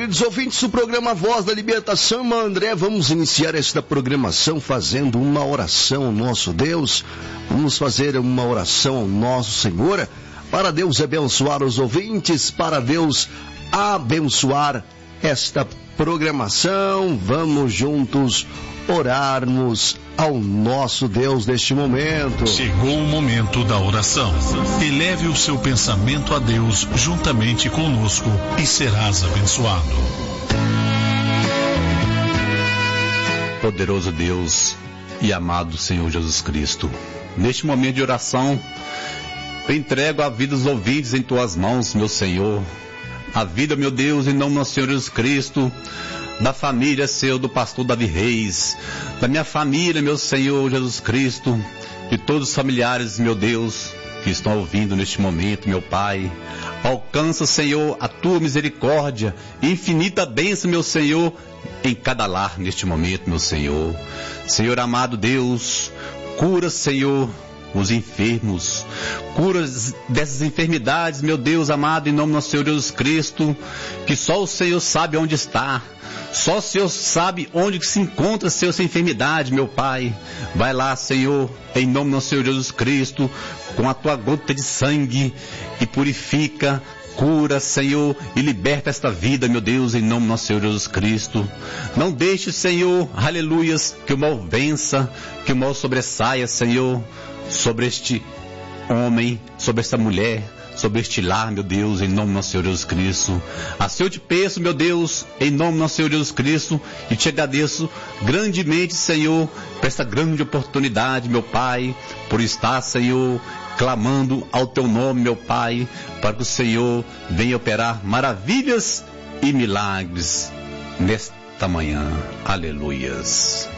queridos ouvintes do programa Voz da Libertação, irmã André, vamos iniciar esta programação fazendo uma oração ao nosso Deus. Vamos fazer uma oração ao nosso Senhor, para Deus abençoar os ouvintes, para Deus abençoar esta programação. Vamos juntos orarmos ao nosso Deus neste momento. Chegou o momento da oração. Eleve o seu pensamento a Deus juntamente conosco e serás abençoado. Poderoso Deus e amado Senhor Jesus Cristo, neste momento de oração, eu entrego a vida dos ouvintes em tuas mãos, meu Senhor. A vida, meu Deus, em nome do Senhor Jesus Cristo, da família, Senhor, do pastor Davi Reis, da minha família, meu Senhor Jesus Cristo, de todos os familiares, meu Deus, que estão ouvindo neste momento, meu Pai. Alcança, Senhor, a tua misericórdia, infinita bênção, meu Senhor, em cada lar neste momento, meu Senhor. Senhor amado Deus, cura, Senhor, os enfermos, cura dessas enfermidades, meu Deus amado, em nome do nosso Senhor Jesus Cristo, que só o Senhor sabe onde está, só o Senhor sabe onde se encontra, Senhor, essa enfermidade, meu Pai. Vai lá, Senhor, em nome do nosso Senhor Jesus Cristo, com a tua gota de sangue, e purifica, cura, Senhor, e liberta esta vida, meu Deus, em nome do nosso Senhor Jesus Cristo. Não deixe, Senhor, aleluias, que o mal vença, que o mal sobressaia, Senhor, sobre este homem, sobre esta mulher, sobre este lar, meu Deus, em nome do nosso Senhor Jesus Cristo. Assim eu te peço, meu Deus, em nome do nosso Senhor Jesus Cristo, e te agradeço grandemente, Senhor, por esta grande oportunidade, meu Pai, por estar, Senhor, clamando ao teu nome, meu Pai, para que o Senhor venha operar maravilhas e milagres nesta manhã. Aleluias.